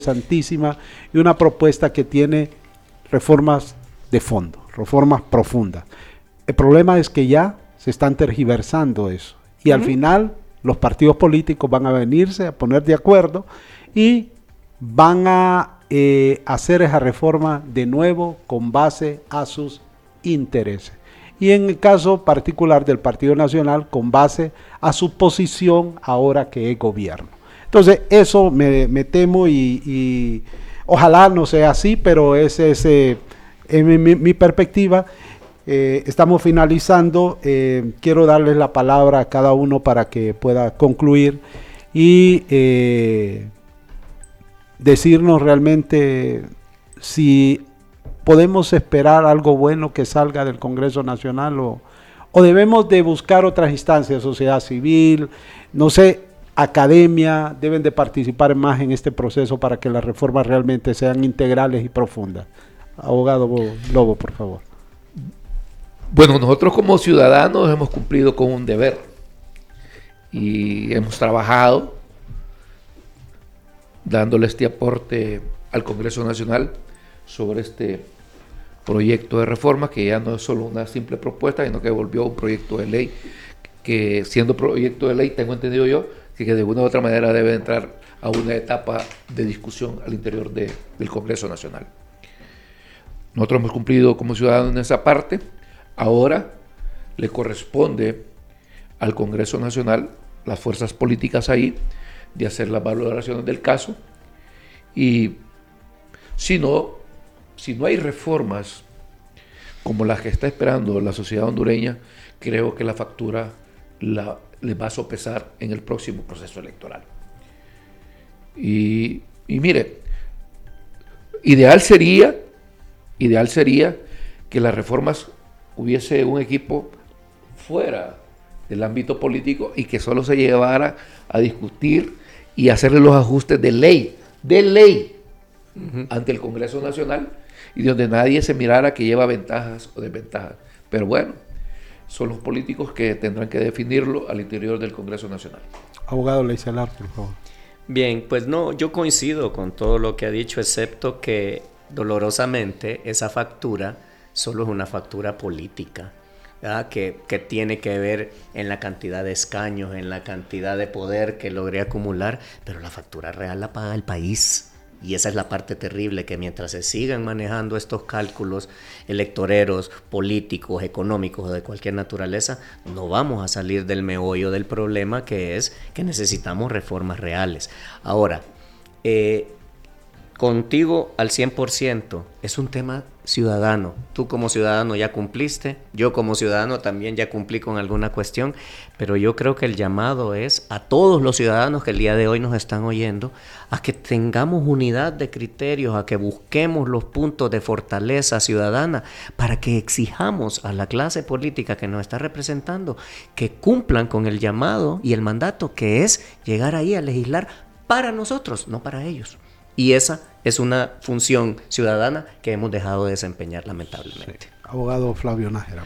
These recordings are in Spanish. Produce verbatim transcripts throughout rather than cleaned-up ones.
interesantísima y una propuesta que tiene reformas de fondo, reformas profundas. El problema es que ya se están tergiversando eso y uh-huh. al final los partidos políticos van a venirse a poner de acuerdo y van a eh, hacer esa reforma de nuevo con base a sus intereses. Y en el caso particular del Partido Nacional, con base a su posición ahora que es gobierno. Entonces, eso me, me temo y, y ojalá no sea así, pero ese es eh, mi, mi, mi perspectiva. Eh, estamos finalizando. Eh, quiero darles la palabra a cada uno para que pueda concluir y eh, decirnos realmente si podemos esperar algo bueno que salga del Congreso Nacional o, o debemos de buscar otras instancias, sociedad civil, no sé, academia, deben de participar más en este proceso para que las reformas realmente sean integrales y profundas. Abogado Lobo, por favor. Bueno, nosotros como ciudadanos hemos cumplido con un deber y hemos trabajado dándole este aporte al Congreso Nacional sobre este proyecto de reforma, que ya no es solo una simple propuesta, sino que volvió un proyecto de ley, que siendo proyecto de ley, tengo entendido yo, que de alguna u otra manera debe entrar a una etapa de discusión al interior de, del Congreso Nacional. Nosotros hemos cumplido como ciudadanos en esa parte. Ahora le corresponde al Congreso Nacional, las fuerzas políticas ahí, de hacer las valoraciones del caso, y si no, si no hay reformas como las que está esperando la sociedad hondureña, creo que la factura la, les va a sopesar en el próximo proceso electoral. Y, y mire, ideal sería, ideal sería que las reformas hubiese un equipo fuera del ámbito político y que solo se llevara a discutir y hacerle los ajustes de ley, de ley, uh-huh. ante el Congreso Nacional, y donde nadie se mirara que lleva ventajas o desventajas. Pero bueno, son los políticos que tendrán que definirlo al interior del Congreso Nacional. Abogado Leicelar, por favor. Bien, pues no, yo coincido con todo lo que ha dicho, excepto que dolorosamente esa factura solo es una factura política, que, que tiene que ver en la cantidad de escaños, en la cantidad de poder que logré acumular, pero la factura real la paga el país. Y esa es la parte terrible, que mientras se sigan manejando estos cálculos electoreros, políticos, económicos o de cualquier naturaleza, no vamos a salir del meollo del problema, que es que necesitamos reformas reales. Ahora, eh, contigo al cien por ciento, es un tema ciudadano. Tú como ciudadano ya cumpliste, yo como ciudadano también ya cumplí con alguna cuestión, pero yo creo que el llamado es a todos los ciudadanos que el día de hoy nos están oyendo, a que tengamos unidad de criterios, a que busquemos los puntos de fortaleza ciudadana para que exijamos a la clase política que nos está representando que cumplan con el llamado y el mandato, que es llegar ahí a legislar para nosotros, no para ellos. Y esa es una función ciudadana que hemos dejado de desempeñar, lamentablemente. Sí. Abogado Flavio Nájera.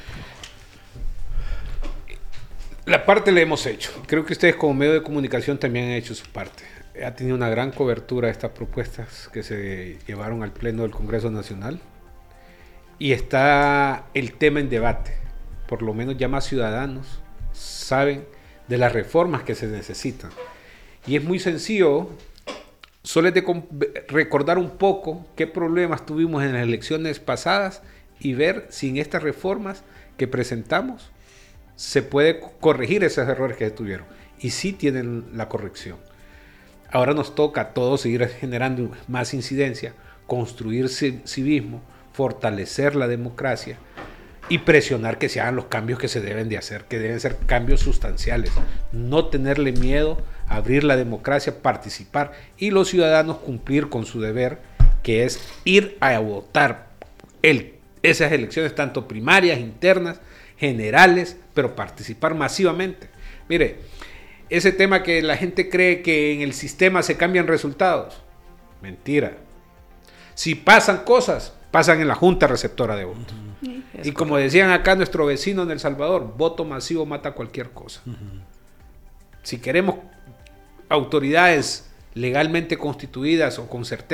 La parte la hemos hecho. Creo que ustedes como medio de comunicación también han hecho su parte. Ha tenido una gran cobertura estas propuestas que se llevaron al Pleno del Congreso Nacional. Y está el tema en debate. Por lo menos ya más ciudadanos saben de las reformas que se necesitan. Y es muy sencillo. Solo es de recordar un poco qué problemas tuvimos en las elecciones pasadas y ver si en estas reformas que presentamos se puede corregir esos errores que tuvieron. Y sí tienen la corrección. Ahora nos toca a todos seguir generando más incidencia, construir civismo, fortalecer la democracia y presionar que se hagan los cambios que se deben de hacer, que deben ser cambios sustanciales. No tenerle miedo a abrir la democracia, participar y los ciudadanos cumplir con su deber, que es ir a votar el, esas elecciones, tanto primarias, internas, generales, pero participar masivamente. Mire, ese tema que la gente cree que en el sistema se cambian resultados, mentira. Si pasan cosas, pasan en la Junta Receptora de Votos. Uh-huh. Y como decían acá nuestro vecino en El Salvador, voto masivo mata cualquier cosa. Uh-huh. Si queremos autoridades legalmente constituidas o con certeza